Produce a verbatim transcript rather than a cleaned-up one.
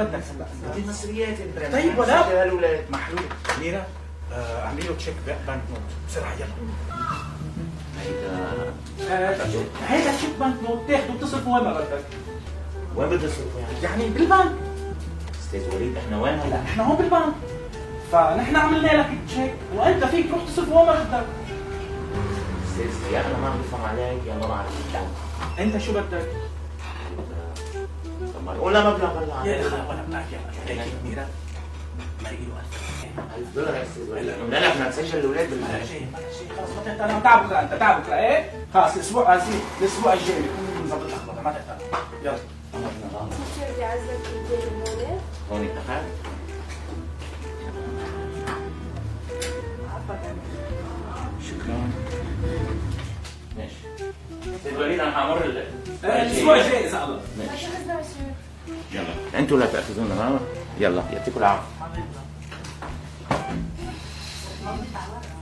بدك هلا؟ بدي مصريات انت. طيب ولا هالولاد محلول ميرا آه اعملي له تشيك بنك نوت بسرعه يلا. هيدا هيدا تشيك بنك نوت تاخده بتصرفه وين ما بدك. وين بدي اصرفه يعني؟ يعني بالبنك. استاذ وليد احنا وين هلا؟ احنا هون بالبنك. فنحن عملنا لك تشيك وانت فيك تروح تصرفه وين ما بدك. استاذ يا انا ما بفهم عليك يا ما بعرف شو. انت شو بدك؟ طب ولا مبلغ هلا يا اخي ولا بلاك يا اخي ميرا ما له ألف دولار يا استاذ وليد. لا لا بدنا نسجل الاولاد بال ولا شيء ولا شيء خلص ما تحتاج. انا تعب بكره انت تعب بكره ايه؟ خلص الاسبوع الاسبوع الجاي بكون نظبط لخبطه ما تحتاج. يلا شو بدي اعزك البيت هون؟ هون اتفقنا؟ شكرا. ماشي. استاذ وليد انا حامر الاسبوع الجاي اذا الله. ماشي خمسة وعشرين. يلا انتوا لا تاخذونا معنا. يلا يعطيكم العافيه.